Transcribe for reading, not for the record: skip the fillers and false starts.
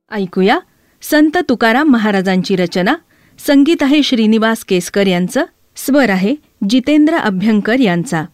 ऐकूया संत तुकाराम महाराजांची रचना. संगीत आहे श्रीनिवास केसकर यांचं, स्वर आहे जितेंद्र अभ्यंकर यांचा.